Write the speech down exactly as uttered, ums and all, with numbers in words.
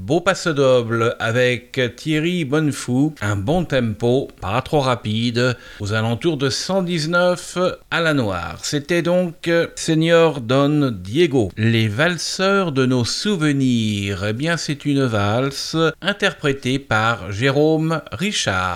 beau passe-double avec Thierry Bonnefou, un bon tempo, pas trop rapide, aux alentours de cent dix-neuf à la noire. C'était donc Señor Don Diego, les valseurs de nos souvenirs. Eh bien, c'est une valse interprétée par Jérôme Richard.